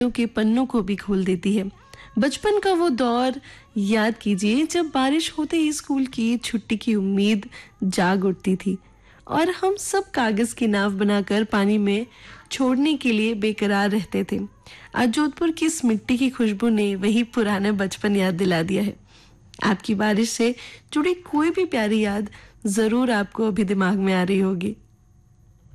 के पन्नों को भी खोल देती है। बचपन का वो दौर याद कीजिए जब बारिश होते ही स्कूल की छुट्टी की उम्मीद जाग उठती थी और हम सब कागज की नाव बनाकर पानी में छोड़ने के लिए बेकरार रहते थे। आज जोधपुर की इस मिट्टी की खुशबू ने वही पुराना बचपन याद दिला दिया है। आपकी बारिश से जुड़ी कोई भी प्यारी याद जरूर आपको अभी दिमाग में आ रही होगी।